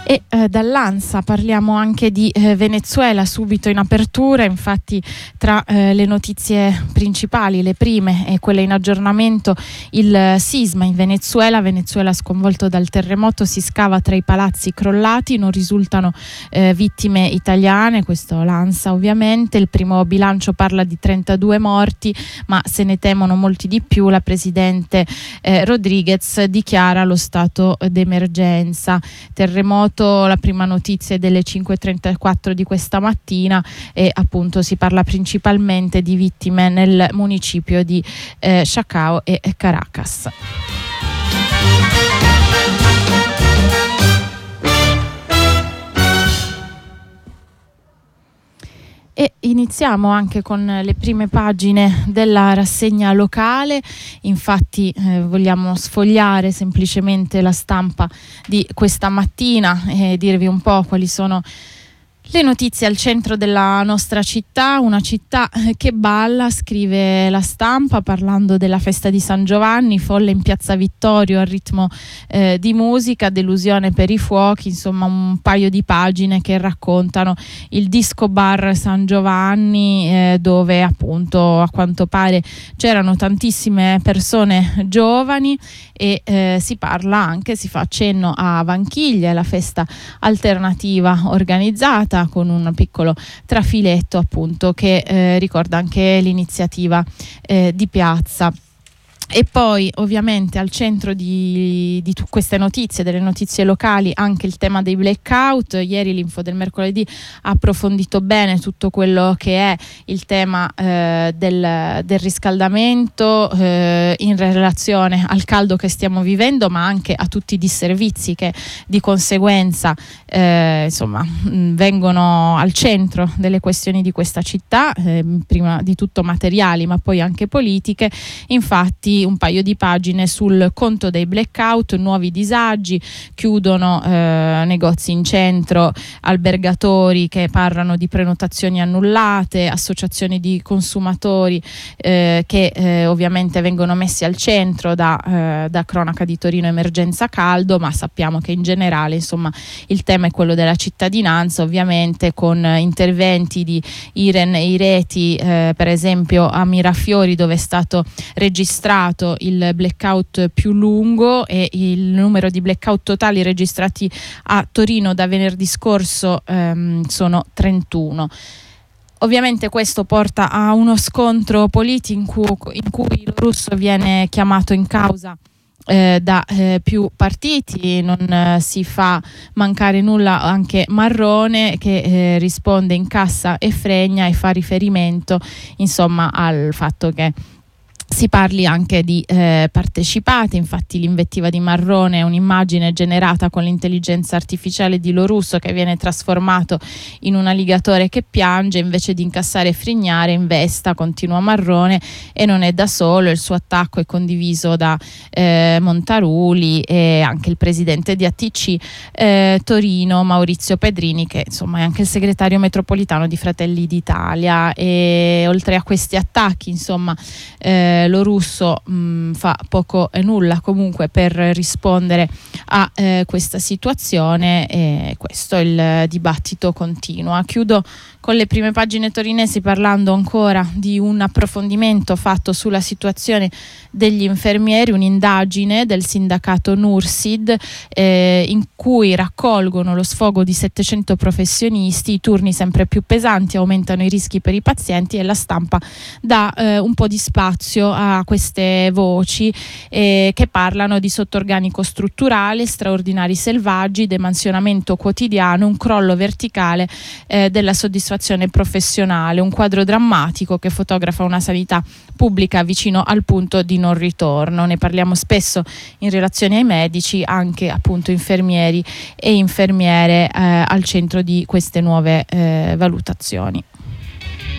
E dall'ANSA parliamo anche di Venezuela, subito in apertura. Infatti tra le notizie principali, le prime e quelle in aggiornamento, il sisma in Venezuela sconvolto dal terremoto, si scava tra i palazzi crollati, non risultano vittime italiane, questo l'ANSA ovviamente. Il primo bilancio parla di 32 morti, ma se ne temono molti di più. La presidente Rodriguez dichiara lo stato d'emergenza. Terremoto, la prima notizia è delle 5:34 di questa mattina e appunto si parla principalmente di vittime nel municipio di Chacao e Caracas. E iniziamo anche con le prime pagine della rassegna locale. Infatti vogliamo sfogliare semplicemente la stampa di questa mattina e dirvi un po' quali sono le notizie al centro della nostra città. Una città che balla, scrive la stampa, parlando della festa di San Giovanni, folle in piazza Vittorio al ritmo di musica, delusione per i fuochi. Insomma, un paio di pagine che raccontano il disco bar San Giovanni, dove appunto a quanto pare c'erano tantissime persone giovani e si parla anche, si fa accenno a Vanchiglia, la festa alternativa organizzata con un piccolo trafiletto appunto che ricorda anche l'iniziativa di piazza. E poi ovviamente al centro di queste notizie, delle notizie locali, anche il tema dei blackout. Ieri l'Info del mercoledì ha approfondito bene tutto quello che è il tema del riscaldamento in relazione al caldo che stiamo vivendo, ma anche a tutti i disservizi che di conseguenza insomma vengono al centro delle questioni di questa città, prima di tutto materiali ma poi anche politiche. Infatti un paio di pagine sul conto dei blackout: nuovi disagi, chiudono negozi in centro, albergatori che parlano di prenotazioni annullate, associazioni di consumatori che ovviamente vengono messi al centro da Cronaca di Torino Emergenza Caldo, ma sappiamo che in generale insomma il tema è quello della cittadinanza, ovviamente con interventi di Iren e Ireti, per esempio a Mirafiori, dove è stato registrato il blackout più lungo, e il numero di blackout totali registrati a Torino da venerdì scorso sono 31. Ovviamente questo porta a uno scontro politico in cui il Russo viene chiamato in causa da più partiti. Non si fa mancare nulla anche Marrone, che risponde, incassa e fregna, e fa riferimento insomma al fatto che si parli anche di partecipati. Infatti l'invettiva di Marrone è un'immagine generata con l'intelligenza artificiale di Lo Russo, che viene trasformato in un alligatore che piange, invece di incassare e frignare investa, continua Marrone, e non è da solo. Il suo attacco è condiviso da Montaruli e anche il presidente di ATC Torino, Maurizio Pedrini, che insomma è anche il segretario metropolitano di Fratelli d'Italia. E oltre a questi attacchi insomma Lo Russo fa poco e nulla comunque per rispondere a questa situazione, e questo il dibattito continua. Chiudo con le prime pagine torinesi parlando ancora di un approfondimento fatto sulla situazione degli infermieri, un'indagine del sindacato Nursid in cui raccolgono lo sfogo di 700 professionisti. I turni sempre più pesanti aumentano i rischi per i pazienti, e la stampa dà un po' di spazio a queste voci che parlano di sottorganico strutturale, straordinari selvaggi, demansionamento quotidiano, un crollo verticale della soddisfazione professionale, un quadro drammatico che fotografa una sanità pubblica vicino al punto di non ritorno. Ne parliamo spesso in relazione ai medici, anche appunto infermieri e infermiere al centro di queste nuove valutazioni.